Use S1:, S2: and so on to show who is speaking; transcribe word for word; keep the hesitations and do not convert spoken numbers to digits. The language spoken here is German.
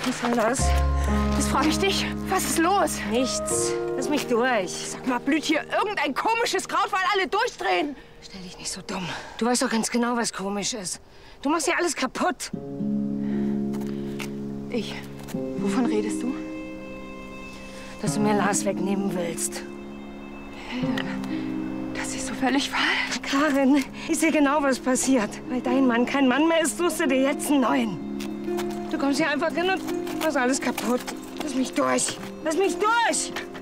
S1: Was soll das?
S2: Das frage ich dich. Was ist los?
S1: Nichts. Lass mich durch.
S2: Sag mal, blüht hier irgendein komisches Kraut, weil alle durchdrehen?
S1: Stell dich nicht so dumm. Du weißt doch ganz genau, was komisch ist. Du machst ja alles kaputt.
S2: Ich? Wovon redest du?
S1: Dass du mir Lars wegnehmen willst.
S2: Das ist so völlig falsch.
S1: Karin, ich sehe genau, was passiert. Weil dein Mann kein Mann mehr ist, suchst du dir jetzt einen neuen. Du kommst hier einfach hin und machst alles kaputt. Lass mich durch. Lass mich durch!